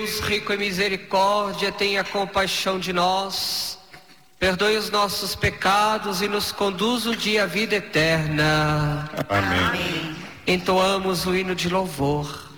Deus rico em misericórdia, tenha compaixão de nós, perdoe os nossos pecados e nos conduz um dia à vida eterna. Amém. Entoamos o hino de louvor.